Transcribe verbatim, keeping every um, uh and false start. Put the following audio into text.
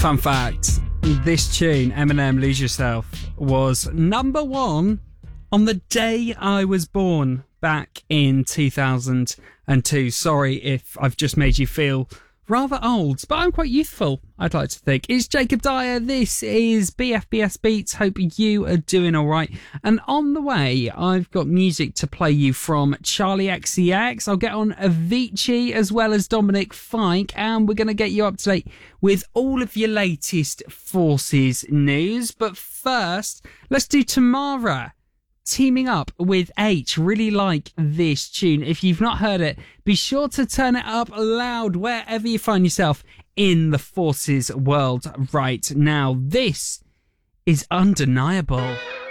Fun fact, this tune, Eminem, Lose Yourself, was number one on the day I was born back in two thousand two. Sorry if I've just made you feel rather old, but I'm quite youthful, I'd like to think. It's Jacob Dyer. This is B F B S Beats. Hope you are doing all right. And on the way, I've got music to play you from Charlie X C X. I'll get on Avicii as well as Dominic Fike, and we're going to get you up to date with all of your latest Forces news. But first, let's do Tamara teaming up with H. Really like this tune. If you've not heard it, be sure to turn it up loud wherever you find yourself in the Forces world right now. This is Undeniable.